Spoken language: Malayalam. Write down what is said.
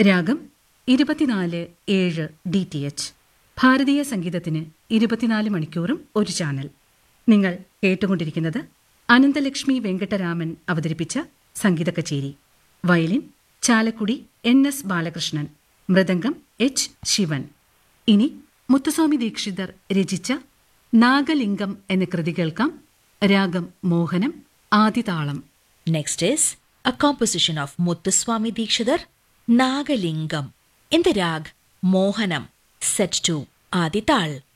രാഗം 24/7 DTH. ഭാരതീയ സംഗീതത്തിന് 24 മണിക്കൂറും ഒരു ചാനൽ. നിങ്ങൾ കേട്ടുകൊണ്ടിരിക്കുന്നത് അനന്തലക്ഷ്മി വെങ്കട്ടരാമൻ അവതരിപ്പിച്ച സംഗീത കച്ചേരി. Violin Chalakudy NS Balakrishnan, mridangam H. Shivan. ഇനി മുത്തുസ്വാമി ദീക്ഷിതർ രചിച്ച നാഗലിംഗം എന്ന കൃതി കേൾക്കാം. രാഗം മോഹനം, ആദിതാളം. Next is a composition of Muthuswami Dikshidhar, Nagalingam, in the rag Mohanam, set to Adi Tal.